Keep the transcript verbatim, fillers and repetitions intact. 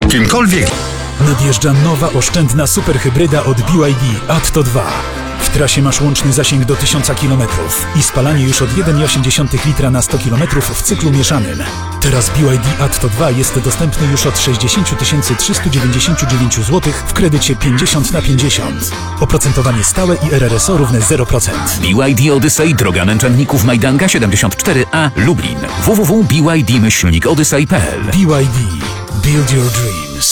kimkolwiek. Nadjeżdża nowa oszczędna superhybryda od B Y D Atto dwa. W trasie masz łączny zasięg do tysiąca kilometrów i spalanie już od jeden przecinek osiem litra na sto kilometrów w cyklu mieszanym. Teraz B Y D Atto dwa jest dostępny już od sześćdziesiąt tysięcy trzysta dziewięćdziesiąt dziewięć złotych w kredycie pięćdziesiąt na pięćdziesiąt. Oprocentowanie stałe i R R S O równe zero procent. B Y D Odyssey, droga męczenników Majdanga siedemdziesiąt cztery A, Lublin. w w w kropka b y d myślnik odyssey kropka p l. B Y D. Build your dream.